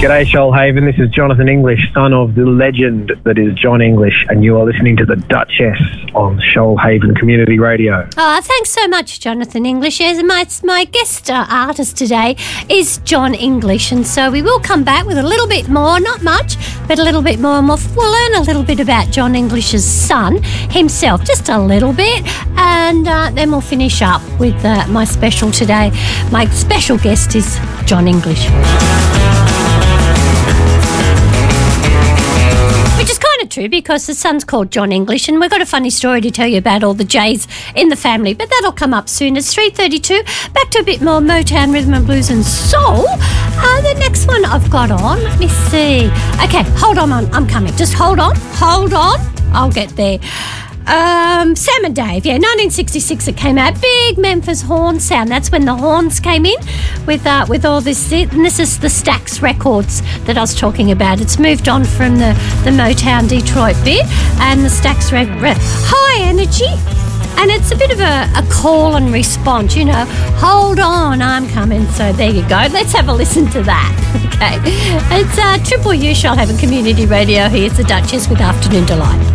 G'day, Shoalhaven. This is Jonathan English, son of the legend that is John English, and you are listening to the Duchess on Shoalhaven Community Radio. Oh, thanks so much, Jonathan English. Yes, my guest artist today is John English, and so we will come back with a little bit more, not much, but a little bit more, and we'll learn a little bit about John English's son himself, just a little bit, and then we'll finish up with my special today. My special guest is John English. Which is kind of true because the son's called John English, and we've got a funny story to tell you about all the J's in the family, but that'll come up soon. It's 3:32. Back to a bit more Motown, rhythm and blues and soul. The next one I've got on, let me see. Okay, hold on, I'm coming. Just hold on. I'll get there. Sam and Dave, 1966 it came out. Big Memphis horn sound. That's when the horns came in with all this. And this is the Stax Records that I was talking about. It's moved on from the Motown Detroit bit, and the Stax high energy. And it's a bit of a call and response, hold on, I'm coming. So there you go. Let's have a listen to that. Okay. It's Triple U Shoalhaven Community Radio here. It's the Duchess with Afternoon Delight.